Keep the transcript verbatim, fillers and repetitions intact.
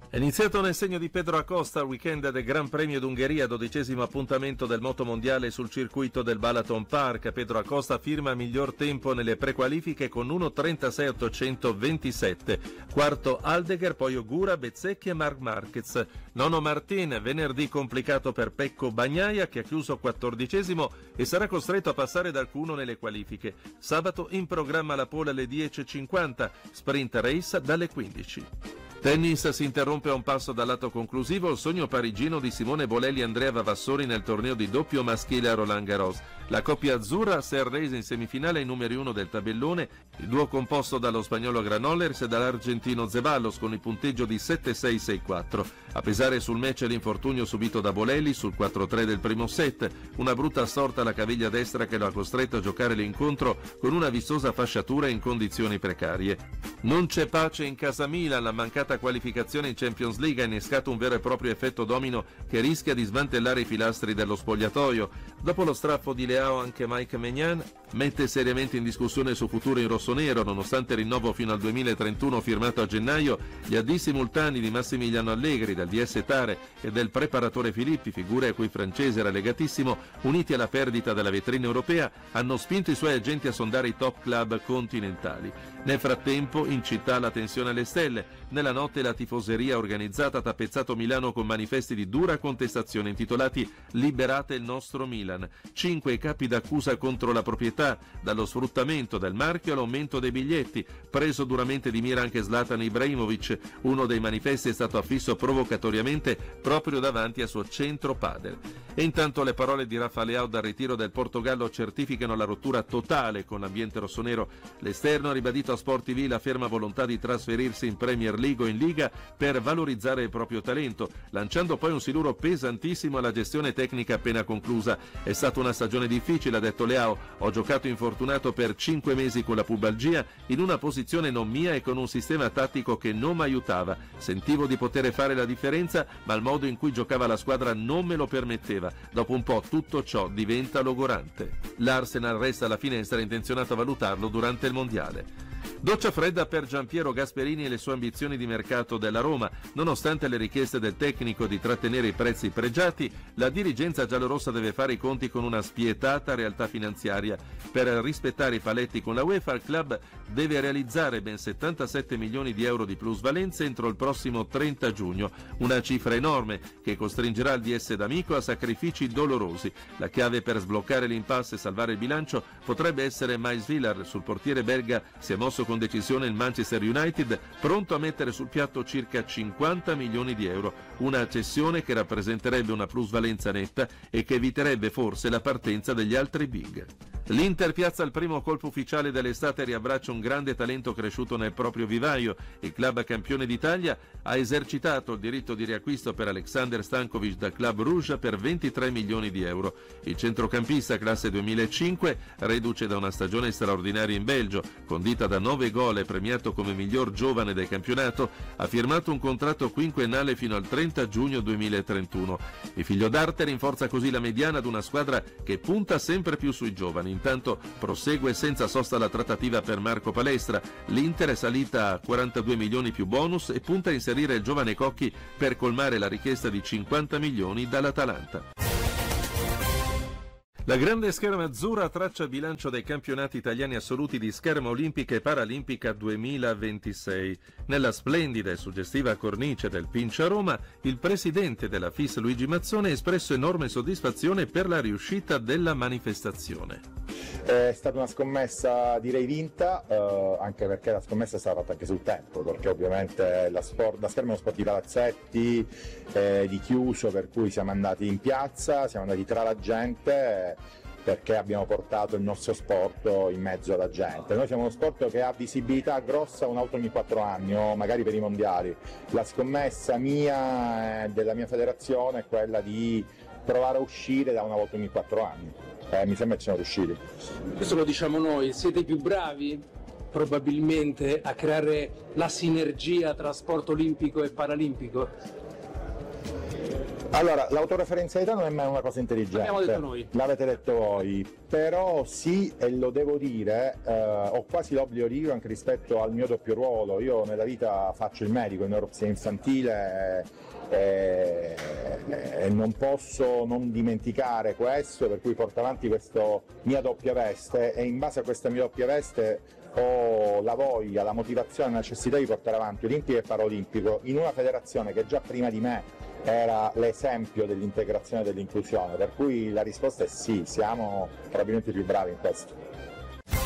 È iniziato nel segno di Pedro Acosta il weekend del Gran Premio d'Ungheria, dodicesimo appuntamento del motomondiale sul circuito del Balaton Park. Pedro Acosta firma miglior tempo nelle prequalifiche con uno trentasei ottocentoventisette. Quarto Aldegar, poi Ogura, Bezzecchi e Marc Marquez. Nono Martin, venerdì complicato per Pecco Bagnaia che ha chiuso quattordicesimo e sarà costretto a passare dal Q uno nelle qualifiche. Sabato in programma la pole alle dieci e cinquanta, sprint race dalle quindici. Tennis, si interrompe a un passo dal lato conclusivo il sogno parigino di Simone Bolelli e Andrea Vavassori nel torneo di doppio maschile a Roland Garros. La coppia azzurra si è arresa in semifinale ai numeri uno del tabellone, il duo composto dallo spagnolo Granollers e dall'argentino Zeballos con il punteggio di sette sei sei quattro. A pesare sul match l'infortunio subito da Bolelli sul quattro tre del primo set, una brutta storta alla caviglia destra che lo ha costretto a giocare l'incontro con una vistosa fasciatura in condizioni precarie. Non c'è pace in casa Milan, la mancata qualificazione in Champions League ha innescato un vero e proprio effetto domino che rischia di smantellare i pilastri dello spogliatoio. Dopo lo strappo di Leao anche Mike Maignan mette seriamente in discussione il suo futuro in rossonero, nonostante il rinnovo fino al duemilatrentuno firmato a gennaio. Gli addii simultanei di Massimiliano Allegri, del D S Tare e del preparatore Filippi, figure a cui il francese era legatissimo, uniti alla perdita della vetrina europea, hanno spinto i suoi agenti a sondare i top club continentali. Nel frattempo in città la tensione alle stelle. Nella notte la tifoseria organizzata ha tappezzato Milano con manifesti di dura contestazione intitolati "Liberate il nostro Milan". Cinque i capi d'accusa contro la proprietà, dallo sfruttamento del marchio all'aumento dei biglietti. Preso duramente di mira anche Zlatan Ibrahimovic. Uno dei manifesti è stato affisso provocatoriamente proprio davanti al suo centro padel. E intanto le parole di Rafa Leao dal ritiro del Portogallo certificano la rottura totale con l'ambiente rossonero. L'esterno ha ribadito a Sport T V la ferma volontà di trasferirsi in Premier League o in Liga per valorizzare il proprio talento, lanciando poi un siluro pesantissimo alla gestione tecnica appena conclusa. È stata una stagione difficile, ha detto Leao. Ho giocato infortunato per cinque mesi con la pubalgia, in una posizione non mia e con un sistema tattico che non mi aiutava. Sentivo di poter fare la differenza, ma il modo in cui giocava la squadra non me lo permetteva. Dopo un po' tutto ciò diventa logorante. L'Arsenal resta alla finestra, intenzionato a valutarlo durante il mondiale. Doccia fredda per Giampiero Gasperini e le sue ambizioni di mercato della Roma. Nonostante le richieste del tecnico di trattenere i prezzi pregiati, la dirigenza giallorossa deve fare i conti con una spietata realtà finanziaria. Per rispettare i paletti con la UEFA, il club deve realizzare ben settantasette milioni di euro di plusvalenze entro il prossimo trenta giugno, una cifra enorme che costringerà il D S d'Amico a sacrifici dolorosi. La chiave per sbloccare l'impasse e salvare il bilancio potrebbe essere Maisvilar. Sul portiere belga si è mosso con decisione il Manchester United, pronto a mettere sul piatto circa cinquanta milioni di euro, una cessione che rappresenterebbe una plusvalenza netta e che eviterebbe forse la partenza degli altri big. L'Inter piazza il primo colpo ufficiale dell'estate e riabbraccia un grande talento cresciuto nel proprio vivaio. Il club campione d'Italia ha esercitato il diritto di riacquisto per Alexander Stankovic dal Club Rouge per ventitré milioni di euro. Il centrocampista classe duemilacinque, reduce da una stagione straordinaria in Belgio, condita da nove gol e premiato come miglior giovane del campionato, ha firmato un contratto quinquennale fino al trenta giugno duemilatrentuno. Il figlio d'arte rinforza così la mediana ad una squadra che punta sempre più sui giovani. Intanto prosegue senza sosta la trattativa per Marco Palestra. L'Inter è salita a quarantadue milioni più bonus e punta a inserire il giovane Cocchi per colmare la richiesta di cinquanta milioni dall'Atalanta. La grande scherma azzurra traccia il bilancio dei campionati italiani assoluti di scherma olimpica e paralimpica duemilaventisei. Nella splendida e suggestiva cornice del Pinci a Roma, il presidente della F I S Luigi Mazzone ha espresso enorme soddisfazione per la riuscita della manifestazione. È stata una scommessa direi vinta, eh, anche perché la scommessa è stata fatta anche sul tempo, perché ovviamente la, sport, la scherma è uno sport di palazzetti, eh, di chiuso, per cui siamo andati in piazza, siamo andati tra la gente, perché abbiamo portato il nostro sport in mezzo alla gente. Noi siamo uno sport che ha visibilità grossa una volta ogni quattro anni o magari per i mondiali. La scommessa mia e della mia federazione è quella di provare a uscire da una volta ogni quattro anni. Eh, mi sembra che ci siamo riusciti. Questo lo diciamo noi, siete i più bravi probabilmente a creare la sinergia tra sport olimpico e paralimpico? Allora, l'autoreferenzialità non è mai una cosa intelligente, l'abbiamo detto noi. L'avete detto voi, però sì, e lo devo dire, eh, ho quasi l'obbligo di dire anche rispetto al mio doppio ruolo. Io nella vita faccio il medico in neuropsia infantile e, e non posso non dimenticare questo, per cui porto avanti questa mia doppia veste, e in base a questa mia doppia veste ho la voglia, la motivazione, la necessità di portare avanti Olimpico e Paralimpico in una federazione che già prima di me era l'esempio dell'integrazione e dell'inclusione, per cui la risposta è sì, siamo probabilmente più bravi in questo.